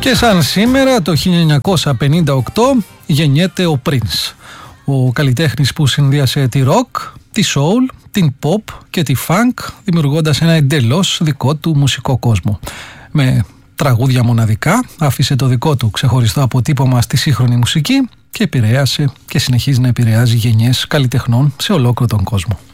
Και σαν σήμερα το 1958 γεννιέται ο Prince, ο καλλιτέχνης που συνδύασε τη rock, τη soul, την pop και τη funk, δημιουργώντας ένα εντελώς δικό του μουσικό κόσμο. Με τραγούδια μοναδικά άφησε το δικό του ξεχωριστό αποτύπωμα στη σύγχρονη μουσική και επηρέασε και συνεχίζει να επηρεάζει γενιές καλλιτεχνών σε ολόκληρο τον κόσμο.